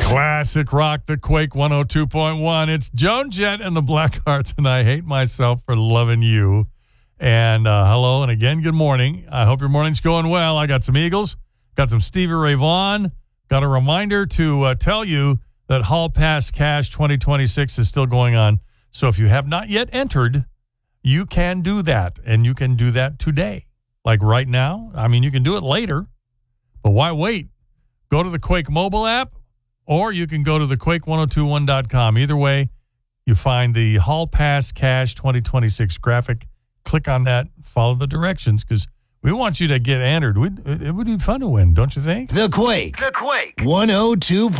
Classic rock, the Quake 102.1. It's Joan Jett and the Blackhearts, and I hate myself for loving you. And hello, and again, good morning. I hope your morning's going well. I got some Eagles, got some Stevie Ray Vaughan, got a reminder to tell you that Hall Pass Cash 2026 is still going on. So if you have not yet entered, you can do that, and you can do that today. Like right now. I mean, you can do it later, but why wait? Go to the Quake mobile app, or you can go to the Quake1021.com. Either way, you find the Hall Pass Cash 2026 graphic. Click on that, follow the directions, because we want you to get entered. It would be fun to win, don't you think? The Quake 102.